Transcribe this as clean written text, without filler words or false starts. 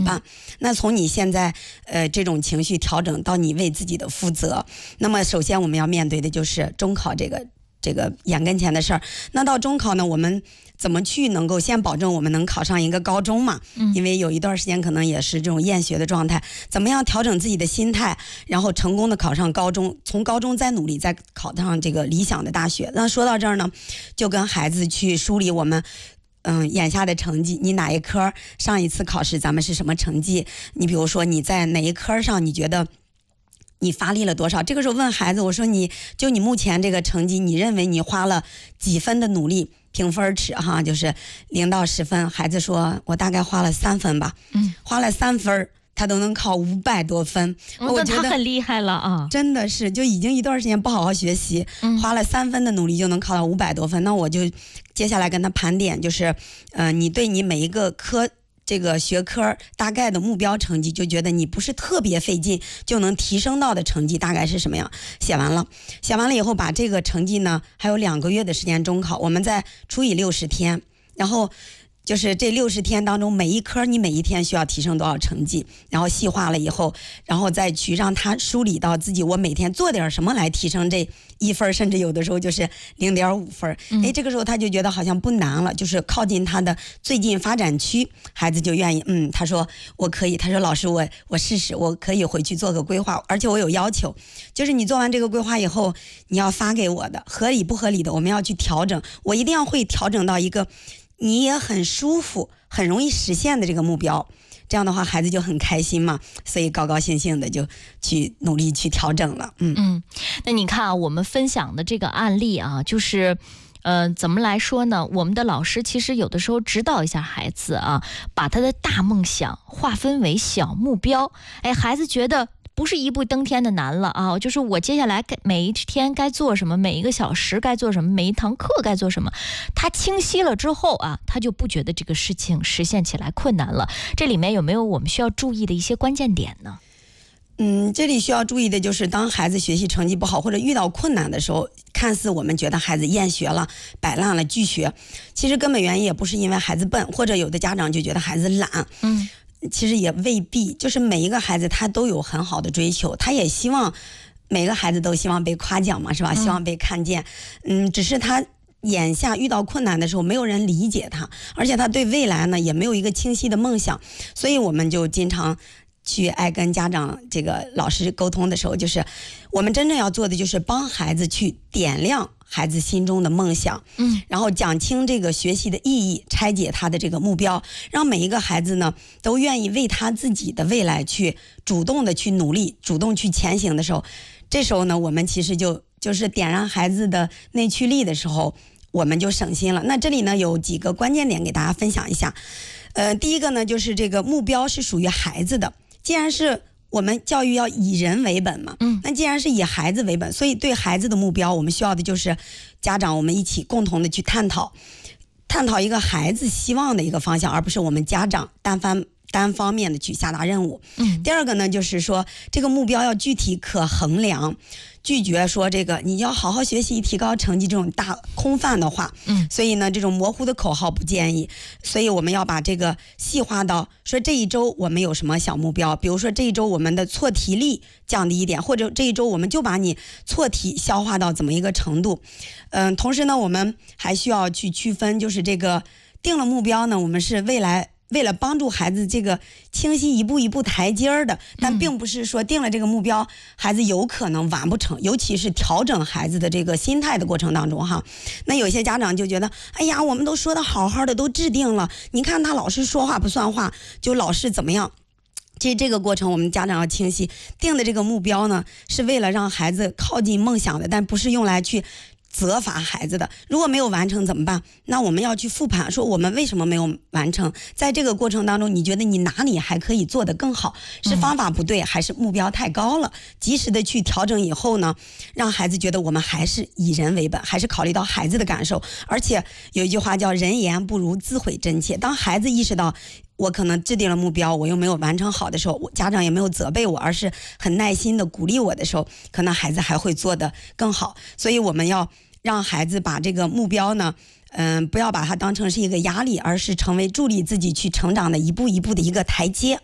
办？那从你现在这种情绪调整到你为自己的负责，那么首先我们要面对的就是中考这个眼跟前的事儿。那到中考呢，我们怎么去能够先保证我们能考上一个高中嘛？因为有一段时间可能也是这种厌学的状态，怎么样调整自己的心态，然后成功的考上高中，从高中再努力，再考上这个理想的大学。那说到这儿呢，就跟孩子去梳理我们眼下的成绩，你哪一科上一次考试咱们是什么成绩？你比如说你在哪一科上你觉得你发力了多少？这个时候问孩子，我说你目前这个成绩，你认为你花了几分的努力？评分尺哈，就是0到10分。孩子说我大概花了3分吧，花了3分。他都能考500多分， 我觉得他很厉害了啊！ 真的是，就已经一段时间不好好学习，花了3分的努力就能考到500多分。那我就接下来跟他盘点，就是你对你每一个这个学科大概的目标成绩，就觉得你不是特别费劲就能提升到的成绩大概是什么样？写完了以后，把这个成绩呢，还有2个月的时间中考，我们再除以60天，然后就是这60天当中每一科你每一天需要提升多少成绩，然后细化了以后，然后再去让他梳理到自己我每天做点什么来提升这1分，甚至有的时候就是0.5分。这个时候他就觉得好像不难了，就是靠近他的最近发展区，孩子就愿意他说我可以，他说老师我试试，我可以回去做个规划，而且我有要求，就是你做完这个规划以后你要发给我的，合理不合理的我们要去调整，我一定要会调整到一个你也很舒服很容易实现的这个目标，这样的话孩子就很开心嘛，所以高高兴兴的就去努力去调整了。 那你看啊，我们分享的这个案例啊，就是怎么来说呢，我们的老师其实有的时候指导一下孩子啊，把他的大梦想划分为小目标，孩子觉得不是一步登天的难了啊，就是我接下来每一天该做什么，每一个小时该做什么，每一堂课该做什么，他清晰了之后啊，他就不觉得这个事情实现起来困难了。这里面有没有我们需要注意的一些关键点呢？ 这里需要注意的就是当孩子学习成绩不好或者遇到困难的时候，看似我们觉得孩子厌学了、摆烂了、拒学，其实根本原因也不是因为孩子笨，或者有的家长就觉得孩子懒。其实也未必，就是每一个孩子他都有很好的追求，他也希望每个孩子都希望被夸奖嘛，是吧？希望被看见。只是他眼下遇到困难的时候没有人理解他，而且他对未来呢也没有一个清晰的梦想，所以我们就经常去爱跟家长这个老师沟通的时候，就是我们真正要做的就是帮孩子去点亮孩子心中的梦想，然后讲清这个学习的意义，拆解他的这个目标，让每一个孩子呢都愿意为他自己的未来去主动的去努力，主动去前行的时候，这时候呢我们其实就是点燃孩子的内驱力的时候，我们就省心了。那这里呢有几个关键点给大家分享一下。第一个呢就是这个目标是属于孩子的，既然是我们教育要以人为本嘛，那既然是以孩子为本，所以对孩子的目标我们需要的就是家长我们一起共同的去探讨一个孩子希望的一个方向，而不是我们家长单方面的去下达任务。第二个呢就是说这个目标要具体可衡量，拒绝说这个你要好好学习提高成绩这种大空泛的话。所以呢这种模糊的口号不建议，所以我们要把这个细化到说这一周我们有什么小目标，比如说这一周我们的错题率降低一点，或者这一周我们就把你错题消化到怎么一个程度。同时呢我们还需要去区分，就是这个定了目标呢，我们是为了帮助孩子这个清晰一步一步台阶的，但并不是说定了这个目标孩子有可能完不成，尤其是调整孩子的这个心态的过程当中哈。那有些家长就觉得哎呀我们都说的好好的都制定了，你看他老是说话不算话，就老是怎么样。这个过程我们家长要清晰，定的这个目标呢是为了让孩子靠近梦想的，但不是用来去责罚孩子的。如果没有完成怎么办？那我们要去复盘，说我们为什么没有完成，在这个过程当中你觉得你哪里还可以做得更好，是方法不对还是目标太高了，及时的去调整以后呢，让孩子觉得我们还是以人为本，还是考虑到孩子的感受。而且有一句话叫人言不如自毁真切，当孩子意识到我可能制定了目标我又没有完成好的时候，家长也没有责备我，而是很耐心的鼓励我的时候，可能孩子还会做得更好。所以我们要让孩子把这个目标呢不要把它当成是一个压力，而是成为助力自己去成长的一步一步的一个台阶。